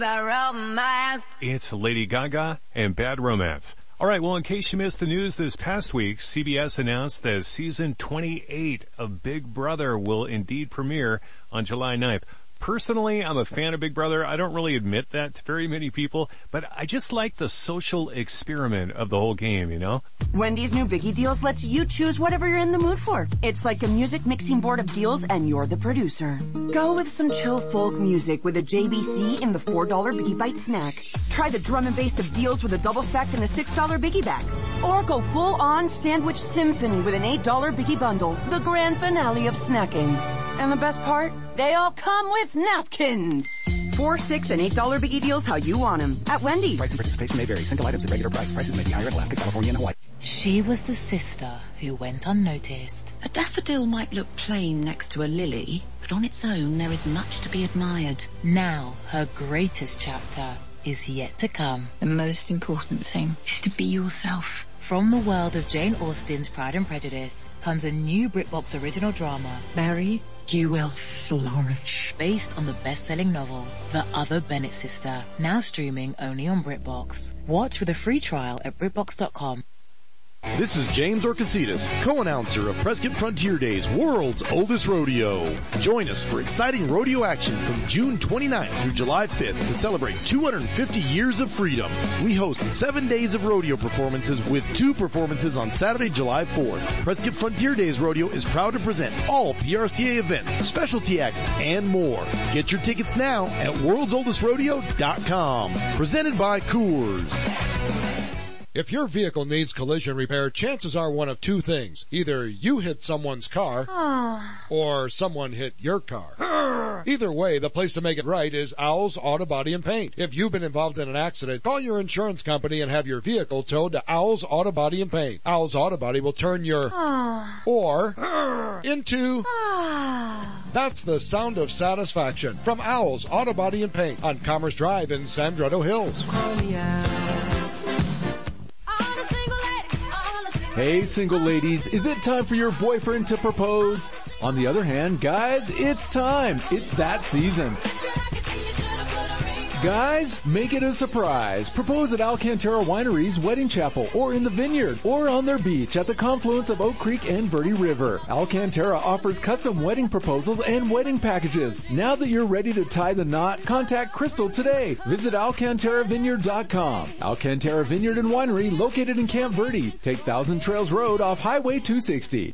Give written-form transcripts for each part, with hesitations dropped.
It's Lady Gaga and Bad Romance. All right, well, in case you missed the news this past week, CBS announced that season 28 of Big Brother will indeed premiere on July 9th. Personally, I'm a fan of Big Brother. I don't really admit that to very many people, but I just like the social experiment of the whole game, you know? Wendy's new Biggie Deals lets you choose whatever you're in the mood for. It's like a music mixing board of deals and you're the producer. Go with some chill folk music with a JBC in the $4 Biggie Bite snack. Try the drum and bass of deals with a double stack in the $6 Biggie Bag. Or go full on sandwich symphony with an $8 Biggie Bundle, the grand finale of snacking. And the best part? They all come with napkins. $4, $6, and $8 Biggie Deals how you want them at Wendy's. Price and participation may vary. Single items at regular price. Prices may be higher in Alaska, California, and Hawaii. She was the sister who went unnoticed. A daffodil might look plain next to a lily, but on its own there is much to be admired. Now her greatest chapter is yet to come. The most important thing is to be yourself. From the world of Jane Austen's Pride and Prejudice comes a new BritBox original drama, Mary, you will flourish. Based on the best-selling novel, The Other Bennett Sister, now streaming only on BritBox. Watch with a free trial at BritBox.com. This is James Orcasitas, co-announcer of Prescott Frontier Days, world's oldest rodeo. Join us for exciting rodeo action from June 29th through July 5th to celebrate 250 years of freedom. We host 7 days of rodeo performances with 2 performances on Saturday, July 4th. Prescott Frontier Days Rodeo is proud to present all PRCA events, specialty acts, and more. Get your tickets now at worldsoldestrodeo.com. Presented by Coors. If your vehicle needs collision repair, chances are one of two things. Either you hit someone's car, or someone hit your car. Either way, the place to make it right is Owl's Auto Body and Paint. If you've been involved in an accident, call your insurance company and have your vehicle towed to Owl's Auto Body and Paint. Owl's Auto Body will turn your or into That's the sound of satisfaction from Owl's Auto Body and Paint on Commerce Drive in San Bernardino Hills. Hey, single ladies, is it time for your boyfriend to propose? On the other hand, guys, it's time. It's that season. Guys, make it a surprise. Propose at Alcantara Winery's Wedding Chapel or in the Vineyard or on their beach at the confluence of Oak Creek and Verde River. Alcantara offers custom wedding proposals and wedding packages. Now that you're ready to tie the knot, contact Crystal today. Visit AlcantaraVineyard.com. Alcantara Vineyard and Winery located in Camp Verde. Take Thousand Trails Road off Highway 260.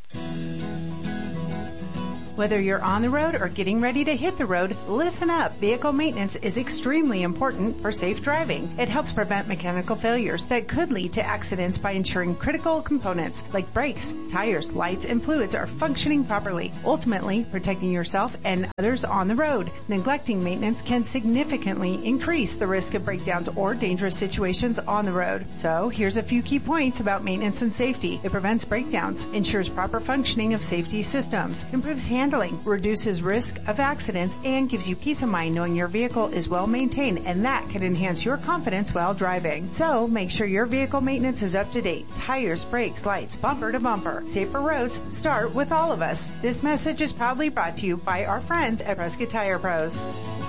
Whether you're on the road or getting ready to hit the road, listen up. Vehicle maintenance is extremely important for safe driving. It helps prevent mechanical failures that could lead to accidents by ensuring critical components like brakes, tires, lights, and fluids are functioning properly, ultimately protecting yourself and others on the road. Neglecting maintenance can significantly increase the risk of breakdowns or dangerous situations on the road. So here's a few key points about maintenance and safety. It prevents breakdowns, ensures proper functioning of safety systems, improves handling, reduces risk of accidents, and gives you peace of mind knowing your vehicle is well maintained, and that can enhance your confidence while driving. So make sure your vehicle maintenance is up to date. Tires, brakes, lights, bumper to bumper. Safer roads start with all of us. This message is proudly brought to you by our friends at Prescott Tire Pros.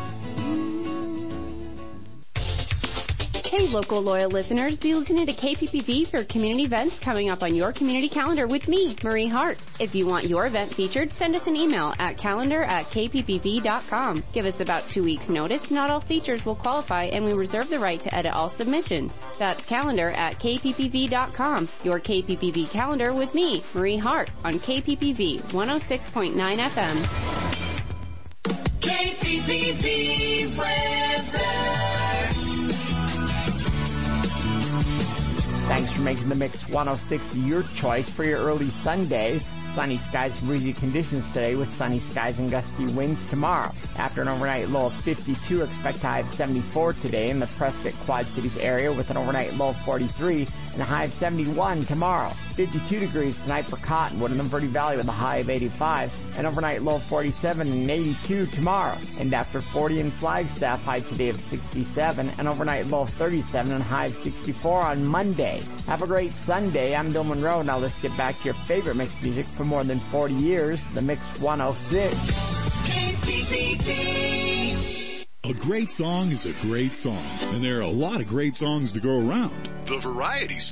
Hey, local loyal listeners, be listening to KPPV for community events coming up on your community calendar with me, Marie Hart. If you want your event featured, send us an email at calendar@kppv.com. Give us about 2 weeks notice. Not all features will qualify, and we reserve the right to edit all submissions. That's calendar@kppv.com. Your KPPV calendar with me, Marie Hart, on KPPV 106.9 FM. KPPV weather. Thanks for making the Mix 106 your choice for your early Sunday. Sunny skies, breezy conditions today with sunny skies and gusty winds tomorrow. After an overnight low of 52, expect a high of 74 today in the Prescott Quad Cities area with an overnight low of 43 and a high of 71 tomorrow. 52 degrees tonight for Cottonwood in the Verde Valley with a high of 85, an overnight low of 47 and 82 tomorrow. And after 40 in Flagstaff, high today of 67, an overnight low of 37 and a high of 64 on Monday. Have a great Sunday. I'm Bill Monroe. Now let's get back to your favorite mixed music for more than 40 years, the Mix 106. KPPV. A great song is a great song, and there are a lot of great songs to go around. The variety